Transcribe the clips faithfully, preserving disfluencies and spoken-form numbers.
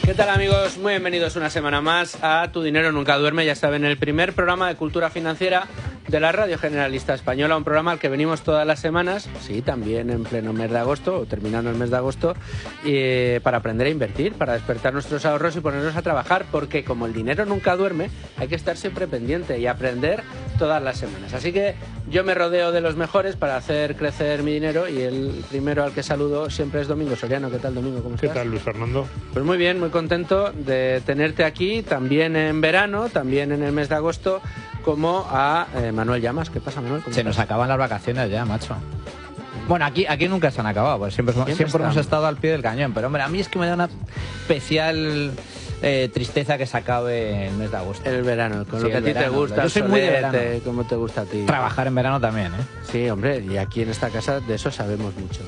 ¿Qué tal, amigos? Muy bienvenidos una semana más a Tu Dinero Nunca Duerme. Ya saben, el primer programa de cultura financiera de la Radio Generalista Española, un programa al que venimos todas las semanas, sí, también en pleno mes de agosto o terminando el mes de agosto, eh, para aprender a invertir, para despertar nuestros ahorros y ponernos a trabajar, porque como el dinero nunca duerme, hay que estar siempre pendiente y aprender todas las semanas. Así que yo me rodeo de los mejores para hacer crecer mi dinero, y el primero al que saludo siempre es Domingo Soriano. ¿Qué tal, Domingo? ¿Cómo estás? ¿Qué tal, Luis Fernando? Pues muy bien, muy contento de tenerte aquí, también en verano, también en el mes de agosto, como a eh, Manuel Llamas. ¿Qué pasa, Manuel? Se nos acaban las vacaciones ya, macho. Bueno, aquí, aquí nunca se han acabado, porque siempre, siempre, siempre hemos estado al pie del cañón. Pero, hombre, a mí es que me da una especial eh, tristeza que se acabe el mes de agosto. El verano, con sí, lo que a ti verano, te gusta. Yo soy muy de verano. Como te gusta a ti. Trabajar en verano también, ¿eh? Sí, hombre, y aquí en esta casa de eso sabemos mucho.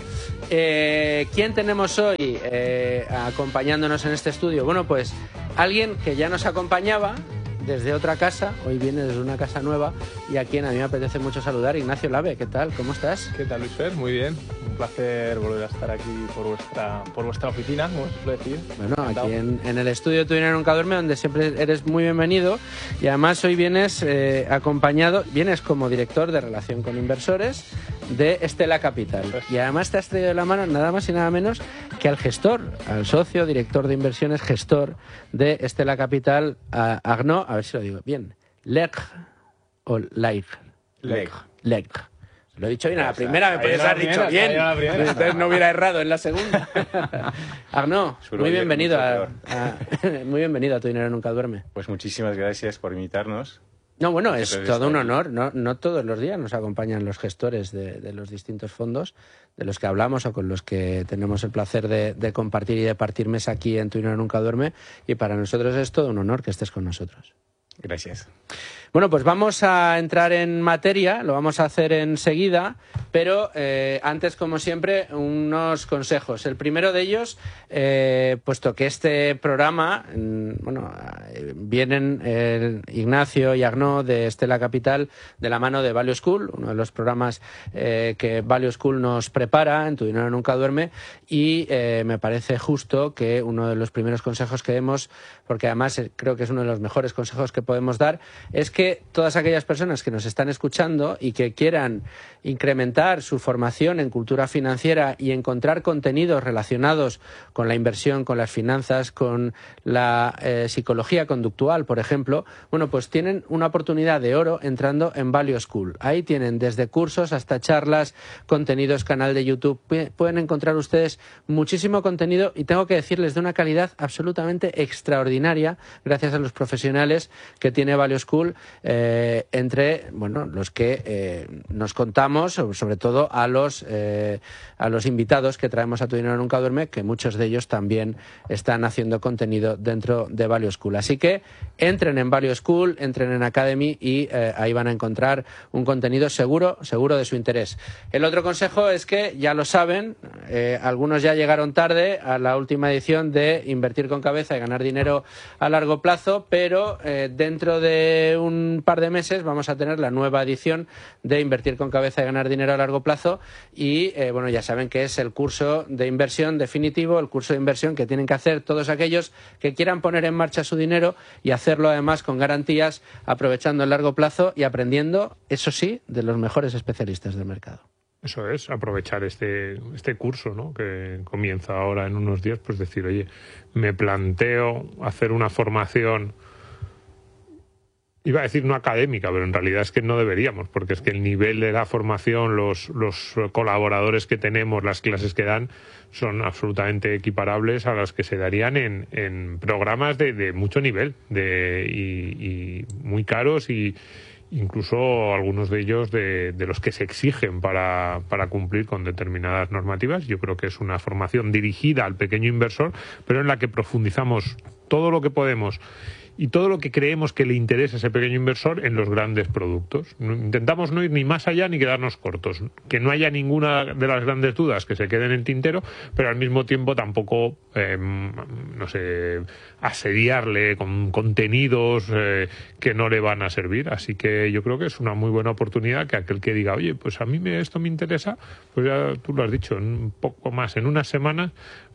Eh, ¿Quién tenemos hoy eh, acompañándonos en este estudio? Bueno, pues alguien que ya nos acompañaba desde otra casa, hoy viene desde una casa nueva, y a quien a mí me apetece mucho saludar, Ignacio Lave. ¿Qué tal? ¿Cómo estás? ¿Qué tal, Luis Fer? Muy bien. Un placer volver a estar aquí por vuestra, por vuestra oficina, como se suele decir. Bueno, aquí en, en el estudio de Tu Dinero Nunca Duerme, donde siempre eres muy bienvenido, y además hoy vienes eh, acompañado, vienes como director de Relación con Inversores de Estela Capital, y además te has traído de la mano nada más y nada menos que al gestor, al socio, director de inversiones, gestor de Estela Capital, a Arnaud, a ver si lo digo bien, Legre o Legre. Legre. Legre. Lo he dicho bien a la primera, me podías haber dicho bien, entonces no hubiera errado en la segunda. Arnaud, muy bienvenido a, a, muy bienvenido a Tu Dinero Nunca Duerme. Pues muchísimas gracias por invitarnos. No, bueno, es todo un honor. No, no todos los días nos acompañan los gestores de, de los distintos fondos de los que hablamos o con los que tenemos el placer de, de compartir y de partir mesa aquí en Tu Dinero Nunca Duerme, y para nosotros es todo un honor que estés con nosotros. Gracias. Bueno, pues vamos a entrar en materia, lo vamos a hacer enseguida, pero eh, antes, como siempre, unos consejos. El primero de ellos, eh, puesto que este programa, bueno, vienen eh, Ignacio y Arnaud de Estela Capital de la mano de Value School, uno de los programas eh, que Value School nos prepara en Tu Dinero Nunca Duerme, y eh, me parece justo que uno de los primeros consejos que demos, porque además creo que es uno de los mejores consejos que podemos dar, es que que todas aquellas personas que nos están escuchando y que quieran incrementar su formación en cultura financiera y encontrar contenidos relacionados con la inversión, con las finanzas, con la eh, psicología conductual, por ejemplo, bueno, pues tienen una oportunidad de oro entrando en Value School. Ahí tienen desde cursos hasta charlas, contenidos, canal de YouTube. Pueden encontrar ustedes muchísimo contenido, y tengo que decirles de una calidad absolutamente extraordinaria, gracias a los profesionales que tiene Value School, Eh, entre bueno, los que eh, nos contamos, sobre todo a los, eh, a los invitados que traemos a Tu Dinero Nunca Duerme, que muchos de ellos también están haciendo contenido dentro de Value School. Así que entren en Value School, entren en Academy, y eh, ahí van a encontrar un contenido seguro, seguro de su interés. El otro consejo es que, ya lo saben, eh, algunos ya llegaron tarde a la última edición de Invertir con Cabeza y Ganar Dinero a Largo Plazo, pero eh, dentro de un un par de meses vamos a tener la nueva edición de Invertir con Cabeza y Ganar Dinero a Largo Plazo, y eh, bueno, ya saben que es el curso de inversión definitivo, el curso de inversión que tienen que hacer todos aquellos que quieran poner en marcha su dinero y hacerlo además con garantías, aprovechando el largo plazo y aprendiendo, eso sí, de los mejores especialistas del mercado. Eso es, aprovechar este, este curso, ¿no?, que comienza ahora en unos días, pues decir, oye, me planteo hacer una formación, iba a decir no académica, pero en realidad es que no deberíamos, porque es que el nivel de la formación, los, los colaboradores que tenemos, las clases que dan, son absolutamente equiparables a las que se darían en, en programas de, de mucho nivel de, y, y muy caros, y incluso algunos de ellos de, de los que se exigen para, para cumplir con determinadas normativas. Yo creo que es una formación dirigida al pequeño inversor, pero en la que profundizamos todo lo que podemos y todo lo que creemos que le interesa a ese pequeño inversor en los grandes productos. Intentamos no ir ni más allá ni quedarnos cortos. Que no haya ninguna de las grandes dudas que se queden en el tintero, pero al mismo tiempo tampoco, eh, no sé, asediarle con contenidos eh, que no le van a servir. Así que yo creo que es una muy buena oportunidad que aquel que diga, oye, pues a mí me, esto me interesa, pues ya tú lo has dicho, un poco más, en unas semanas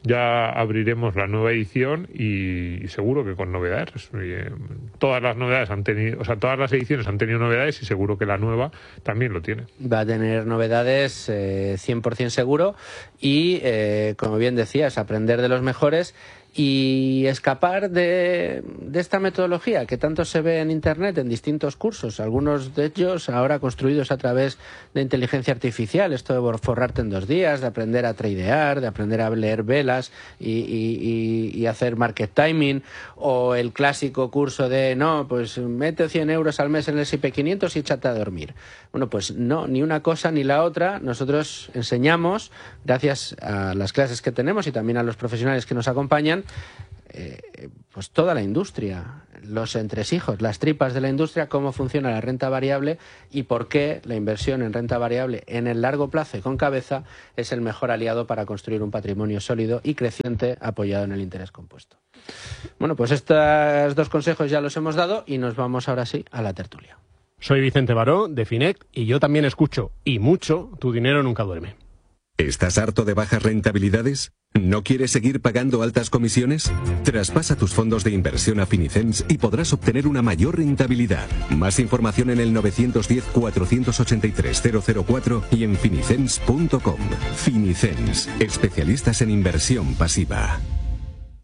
ya abriremos la nueva edición y, y seguro que con novedades. Eh, todas las novedades han tenido, o sea, todas las ediciones han tenido novedades y seguro que la nueva también lo tiene. Va a tener novedades eh, cien por ciento seguro y, eh, como bien decías, aprender de los mejores y escapar de, de esta metodología que tanto se ve en Internet en distintos cursos, algunos de ellos ahora construidos a través de inteligencia artificial, esto de forrarte en dos días, de aprender a tradear, de aprender a leer velas y, y, y, y hacer market timing, o el clásico curso de no, pues mete cien euros al mes en el ese y pe quinientos y échate a dormir. Bueno, pues no, ni una cosa ni la otra. Nosotros enseñamos, gracias a las clases que tenemos y también a los profesionales que nos acompañan, Eh, pues toda la industria, los entresijos, las tripas de la industria, cómo funciona la renta variable y por qué la inversión en renta variable en el largo plazo y con cabeza es el mejor aliado para construir un patrimonio sólido y creciente apoyado en el interés compuesto. Bueno, pues estos dos consejos ya los hemos dado y nos vamos ahora sí a la tertulia. Soy Vicente Baró, de Finect, y yo también escucho, y mucho, Tu dinero nunca duerme. ¿Estás harto de bajas rentabilidades? ¿No quieres seguir pagando altas comisiones? Traspasa tus fondos de inversión a Finicens y podrás obtener una mayor rentabilidad. Más información en el nueve uno cero, cuatro ocho tres, cero cero cuatro y en finicens punto com. Finicens, especialistas en inversión pasiva.